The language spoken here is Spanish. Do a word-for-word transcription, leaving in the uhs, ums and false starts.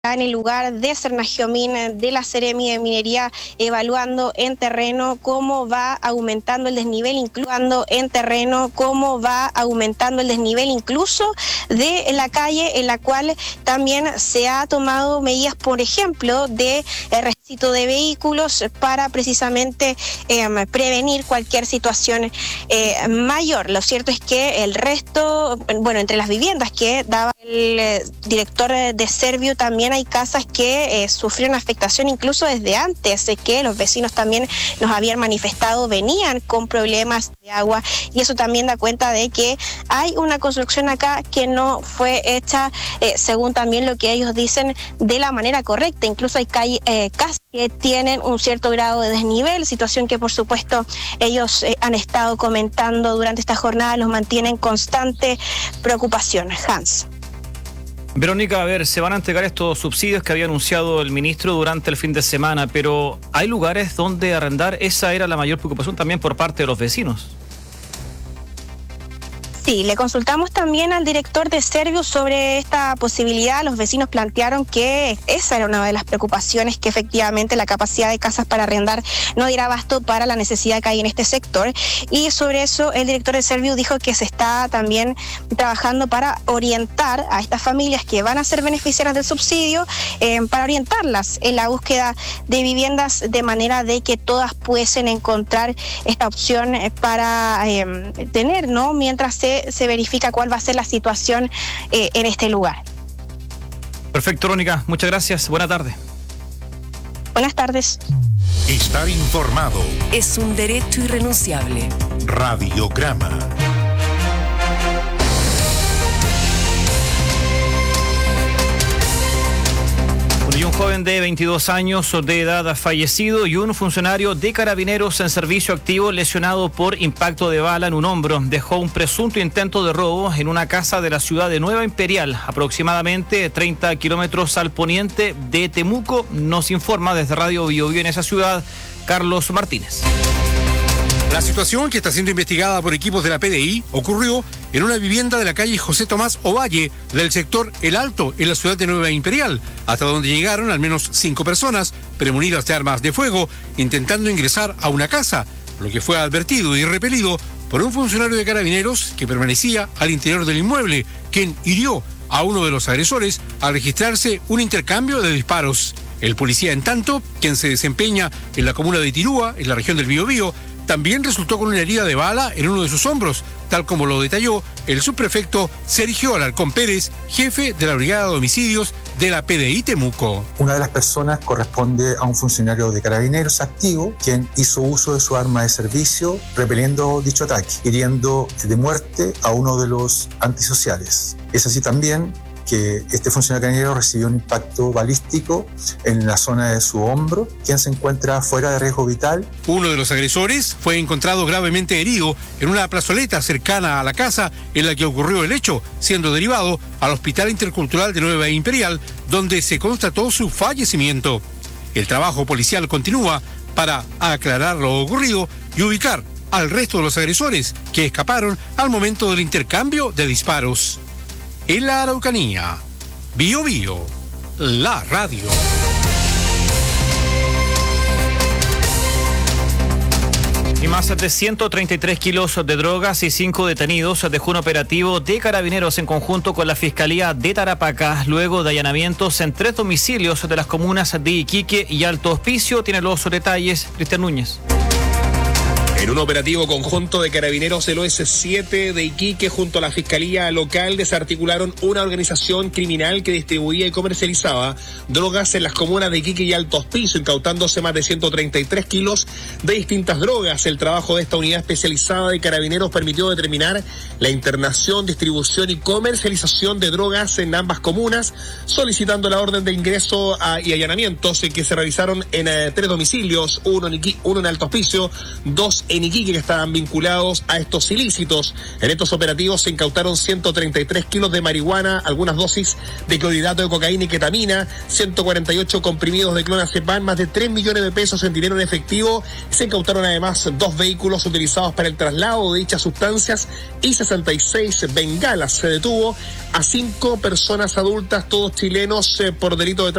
en el lugar de Cernagiomín, de la Seremi de Minería, evaluando en terreno cómo va aumentando el desnivel, incluso en terreno cómo va aumentando el desnivel incluso de la calle, en la cual también se ha tomado medidas, por ejemplo, de registro de vehículos para precisamente eh, prevenir cualquier situación eh, mayor. Lo cierto es que el resto, bueno, entre las viviendas que daba el eh, director de Serviu, también hay casas que eh, sufrieron afectación incluso desde antes, eh, que los vecinos también nos habían manifestado venían con problemas de agua, y eso también da cuenta de que hay una construcción acá que no fue hecha eh, según también lo que ellos dicen de la manera correcta. Incluso hay calle, eh, casas que tienen un cierto grado de desnivel, situación que por supuesto ellos eh, han estado comentando durante esta jornada, los mantiene en constante preocupación. Hans. Verónica, a ver, se van a entregar estos subsidios que había anunciado el ministro durante el fin de semana, pero ¿hay lugares donde arrendar? Esa era la mayor preocupación también por parte de los vecinos. Sí, le consultamos también al director de Serviu sobre esta posibilidad. Los vecinos plantearon que esa era una de las preocupaciones, que efectivamente la capacidad de casas para arrendar no diera abasto para la necesidad que hay en este sector. Y sobre eso el director de Serviu dijo que se está también trabajando para orientar a estas familias que van a ser beneficiarias del subsidio, eh, para orientarlas en la búsqueda de viviendas de manera de que todas pudiesen encontrar esta opción para eh, tener, ¿no? Mientras se se verifica cuál va a ser la situación eh, en este lugar. Perfecto, Verónica, muchas gracias, buena tarde. Buenas tardes. Estar informado es un derecho irrenunciable. Radiograma. Y un joven de veintidós años de edad ha fallecido y un funcionario de Carabineros en servicio activo lesionado por impacto de bala en un hombro. Dejó un presunto intento de robo en una casa de la ciudad de Nueva Imperial, aproximadamente treinta kilómetros al poniente de Temuco. Nos informa desde Radio Bio Bio en esa ciudad, Carlos Martínez. La situación, que está siendo investigada por equipos de la P D I, ocurrió en una vivienda de la calle José Tomás Ovalle, del sector El Alto, en la ciudad de Nueva Imperial, hasta donde llegaron al menos cinco personas, premunidas de armas de fuego, intentando ingresar a una casa, lo que fue advertido y repelido por un funcionario de Carabineros que permanecía al interior del inmueble, quien hirió a uno de los agresores al registrarse un intercambio de disparos. El policía, en tanto, quien se desempeña en la comuna de Tirúa, en la región del Biobío, también resultó con una herida de bala en uno de sus hombros, tal como lo detalló el subprefecto Sergio Alarcón Pérez, jefe de la Brigada de Homicidios de la P D I Temuco. Una de las personas corresponde a un funcionario de Carabineros activo, quien hizo uso de su arma de servicio repeliendo dicho ataque, hiriendo de muerte a uno de los antisociales. Es así también que este funcionario carabinero recibió un impacto balístico en la zona de su hombro, quien se encuentra fuera de riesgo vital. Uno de los agresores fue encontrado gravemente herido en una plazoleta cercana a la casa en la que ocurrió el hecho, siendo derivado al Hospital Intercultural de Nueva Imperial, donde se constató su fallecimiento. El trabajo policial continúa para aclarar lo ocurrido y ubicar al resto de los agresores que escaparon al momento del intercambio de disparos. En la Araucanía, Bio Bio, la radio. Y más de ciento treinta y tres kilos de drogas y cinco detenidos dejó un operativo de Carabineros en conjunto con la Fiscalía de Tarapacá, luego de allanamientos en tres domicilios de las comunas de Iquique y Alto Hospicio. Tiene los detalles Cristian Núñez. En un operativo conjunto de Carabineros del O S siete de Iquique junto a la Fiscalía Local desarticularon una organización criminal que distribuía y comercializaba drogas en las comunas de Iquique y Alto Hospicio, incautándose más de ciento treinta y tres kilos de distintas drogas. El trabajo de esta unidad especializada de Carabineros permitió determinar la internación, distribución y comercialización de drogas en ambas comunas, solicitando la orden de ingreso a, y allanamientos que se realizaron en eh, tres domicilios, uno en, Iquique, uno en Alto Hospicio, dos en Iquique que estaban vinculados a estos ilícitos. En estos operativos se incautaron ciento treinta y tres kilos de marihuana, algunas dosis de clorhidrato de cocaína y ketamina, ciento cuarenta y ocho comprimidos de clonazepam, más de tres millones de pesos en dinero en efectivo. Se incautaron además dos vehículos utilizados para el traslado de dichas sustancias y sesenta y seis bengalas. Se detuvo a cinco personas adultas, todos chilenos, eh, por delito de